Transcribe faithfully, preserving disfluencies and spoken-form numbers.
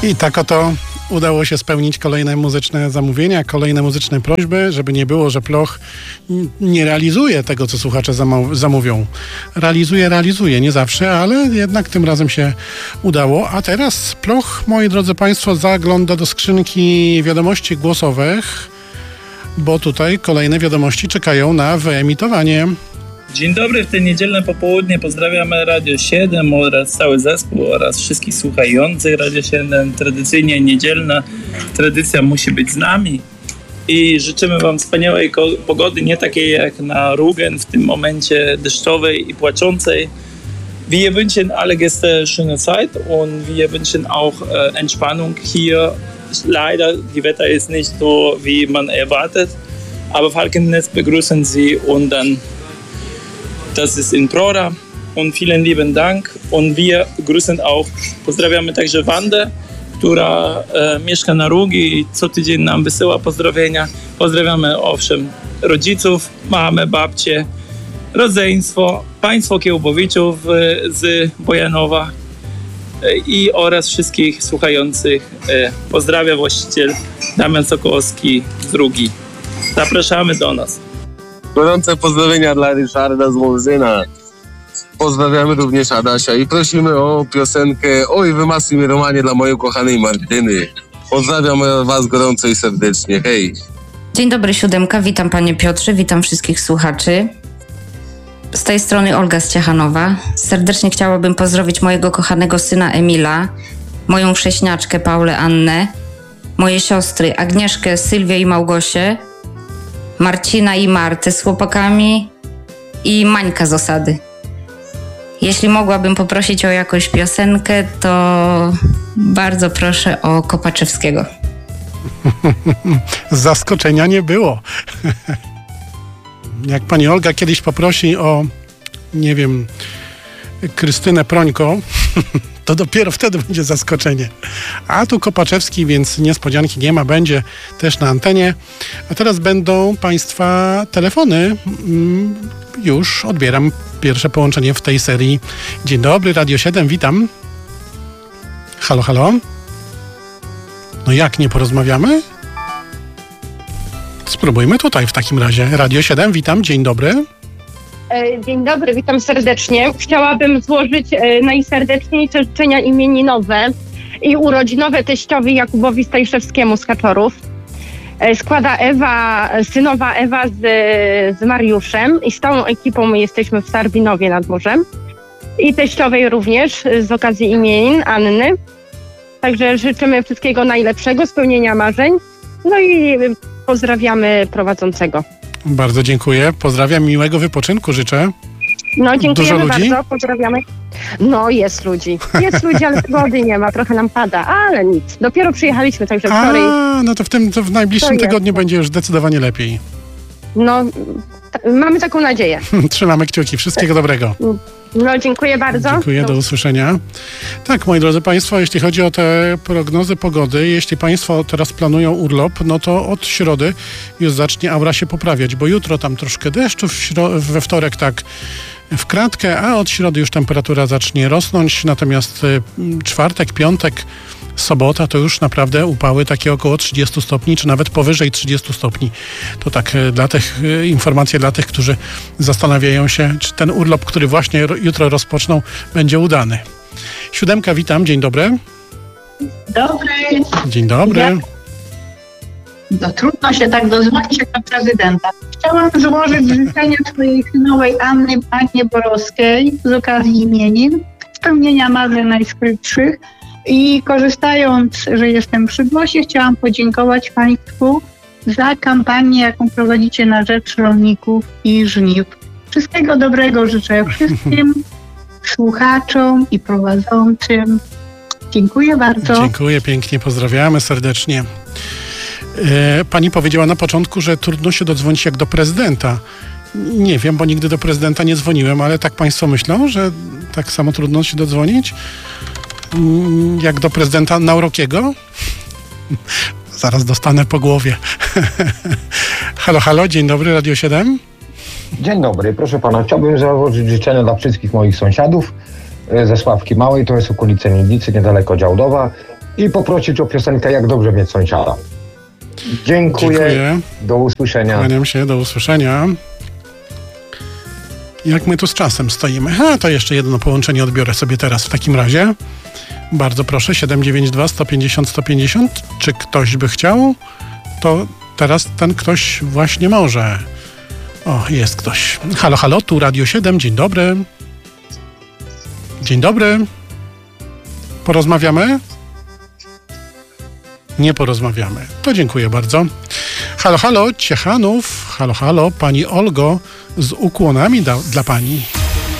I tak oto udało się spełnić kolejne muzyczne zamówienia, kolejne muzyczne prośby, żeby nie było, że Ploch nie realizuje tego, co słuchacze zamówią. Realizuje, realizuje, nie zawsze, ale jednak tym razem się udało. A teraz Ploch, moi drodzy Państwo, zagląda do skrzynki wiadomości głosowych, bo tutaj kolejne wiadomości czekają na wyemitowanie. Dzień dobry, w te niedzielne popołudnie pozdrawiamy Radio siedem oraz cały zespół oraz wszystkich słuchających Radio siedem. Tradycyjnie niedzielna tradycja musi być z nami i życzymy Wam wspaniałej pogody, nie takiej jak na Rügen w tym momencie deszczowej i płaczącej. Wir wünschen alle Gäste schöne Zeit und wir wünschen auch äh, Entspannung hier. Leider, die Wetter ist nicht so, wie man erwartet, aber Falkennest begrüßen Sie und dann das ist in Prora und vielen lieben Dank und wir grüßen auch, pozdrawiamy także Wandę, która e, mieszka na Rugi i co tydzień nam wysyła pozdrowienia. Pozdrawiamy owszem rodziców, mamę, babcię, rodzeństwo, państwo Kiełbowiczów e, z Bojanowa e, i oraz wszystkich słuchających. E, pozdrawia właściciel Damian Sokołowski z Rugi. Zapraszamy do nas. Gorące pozdrowienia dla Ryszarda z Łomżyna. Pozdrawiamy również Adasia i prosimy o piosenkę Oj, wymasuj mnie Romanie dla mojej ukochanej Martyny. Pozdrawiam Was gorąco i serdecznie. Hej! Dzień dobry, siódemka. Witam Panie Piotrze, witam wszystkich słuchaczy. Z tej strony Olga z Ciechanowa. Serdecznie chciałabym pozdrowić mojego kochanego syna Emila, moją chrześniaczkę Paulę Annę, moje siostry Agnieszkę, Sylwię i Małgosię, Marcina i Martę z chłopakami i Mańka z osady. Jeśli mogłabym poprosić o jakąś piosenkę, to bardzo proszę o Kopaczewskiego. Zaskoczenia nie było. Jak pani Olga kiedyś poprosi o, nie wiem, Krystynę Prońko, to dopiero wtedy będzie zaskoczenie. A tu Kopaczewski, więc niespodzianki nie ma, będzie też na antenie. A teraz będą Państwa telefony. Już odbieram pierwsze połączenie w tej serii. Dzień dobry, Radio siedem, witam. Halo, halo? No jak, nie porozmawiamy? Spróbujmy tutaj w takim razie. Radio siedem, witam, dzień dobry. Dzień dobry, witam serdecznie. Chciałabym złożyć najserdeczniejsze życzenia imieninowe i urodzinowe teściowi Jakubowi Stajszewskiemu z Kaczorów. Składa Ewa, synowa Ewa z, z Mariuszem i z tą ekipą my jesteśmy w Starwinowie nad morzem. I teściowej również z okazji imienin Anny. Także życzymy wszystkiego najlepszego, spełnienia marzeń. No i pozdrawiamy prowadzącego. Bardzo dziękuję. Pozdrawiam, miłego wypoczynku życzę. No dziękujemy Dużo ludzi? bardzo, pozdrawiamy. No jest ludzi, jest ludzi, ale wody nie ma, trochę nam pada, ale nic. Dopiero przyjechaliśmy, także wczoraj... A, no to w tym to w najbliższym to tygodniu będzie już zdecydowanie lepiej. No, t- mamy taką nadzieję. Trzymamy kciuki, wszystkiego dobrego. No dziękuję bardzo. Dziękuję, do usłyszenia. Tak, moi drodzy Państwo, jeśli chodzi o te prognozy pogody, jeśli Państwo teraz planują urlop, no to od środy już zacznie aura się poprawiać, bo jutro tam troszkę deszczu, w śro- we wtorek tak w kratkę, a od środy już temperatura zacznie rosnąć, natomiast y, czwartek, piątek, sobota to już naprawdę upały takie około trzydziestu stopni, czy nawet powyżej trzydziestu stopni. To tak y, dla tych, y, informacje dla tych, którzy zastanawiają się, czy ten urlop, który właśnie ro, jutro rozpoczną, będzie udany. Siódemka, witam, dzień dobry. Dobry. Dzień dobry. Ja, no, trudno się tak dozwonić jak na prezydenta. Chciałam złożyć życzenia swojej synowej Anny, Annie Borowskiej z okazji imienin, spełnienia marzeń najskrytszych i korzystając, że jestem przy głosie, chciałam podziękować Państwu za kampanię, jaką prowadzicie na rzecz rolników i żniw. Wszystkiego dobrego życzę wszystkim słuchaczom i prowadzącym. Dziękuję bardzo. Dziękuję pięknie, pozdrawiamy serdecznie. Pani powiedziała na początku, że trudno się dodzwonić jak do prezydenta. Nie wiem, bo nigdy do prezydenta nie dzwoniłem, ale tak Państwo myślą, że tak samo trudno się dodzwonić jak do prezydenta Naurokiego? Zaraz dostanę po głowie. Halo, halo, dzień dobry, Radio siedem. Dzień dobry, proszę pana, chciałbym złożyć życzenia dla wszystkich moich sąsiadów ze Sławki Małej, to jest okolice Nidicy, niedaleko Działdowa. i poprosić o piosenkę Jak dobrze mieć sąsiada. Dziękuję. Dziękuję. Do usłyszenia. Kłaniam się, do usłyszenia. Jak my tu z czasem stoimy? A, to jeszcze jedno połączenie odbiorę sobie teraz w takim razie. Bardzo proszę, siedem dziewięć dwa, sto pięćdziesiąt, sto pięćdziesiąt. Czy ktoś by chciał? To teraz ten ktoś właśnie może. O, jest ktoś. Halo, halo, tu Radio siedem, dzień dobry. Dzień dobry. Porozmawiamy? Nie porozmawiamy. To dziękuję bardzo. Halo, halo, Ciechanów. Halo, halo, pani Olgo, z ukłonami da, dla pani.